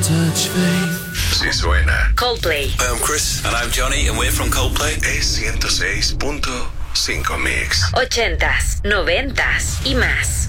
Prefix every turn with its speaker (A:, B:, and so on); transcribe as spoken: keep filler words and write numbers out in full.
A: Sí suena.
B: Coldplay.
C: Hi, I'm Chris. And I'm Johnny, and we're from Coldplay.
A: Es ciento seis punto cinco Mix.
B: Ochentas, noventas y más.